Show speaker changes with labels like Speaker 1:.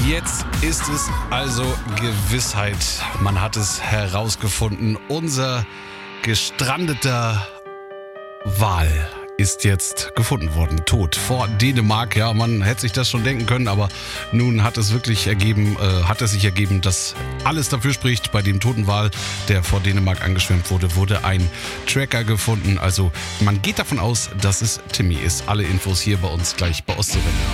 Speaker 1: Jetzt ist es also Gewissheit. Man hat es herausgefunden. Unser gestrandeter Wal ist jetzt gefunden worden, tot, vor Dänemark. Ja, man hätte sich das schon denken können, aber nun hat es sich ergeben, dass alles dafür spricht. Bei dem toten Wal, der vor Dänemark angeschwemmt wurde ein Tracker gefunden. Also man geht davon aus, dass es Timmy ist. Alle Infos hier bei uns gleich bei Ostseewelle.